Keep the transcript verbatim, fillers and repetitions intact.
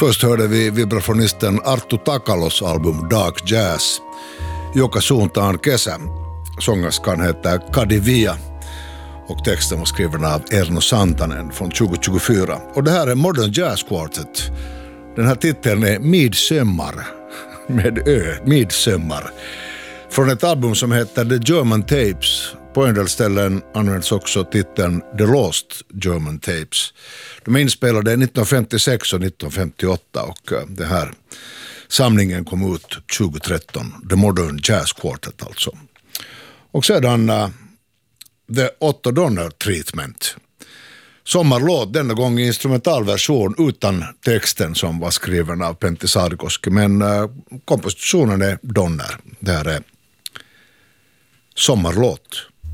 Först hörde vi vibrafonisten Arttu Takalos album Dark Jazz, joka suuntaan kesä. Sångerskan heter Kadivia och texten var skriven av Erno Santanen från tjugo tjugofyra. Och det här är Modern Jazz Quartet. Den här titeln är Midsommar, med ö, Midsommar. Från ett album som heter The German Tapes. På en del ställen används också titeln The Lost German Tapes. De är inspelade nittonhundrafemtiosex och nittonhundrafemtioåtta och det här samlingen kom ut tjugo-tretton. The Modern Jazz Quartet alltså. Och sedan uh, The Otto Donner Treatment. Sommarlåt, denna gång i instrumentalversion utan texten som var skriven av Pentti Saarikoski. Men uh, kompositionen är Donner. Det här är sommarlåt.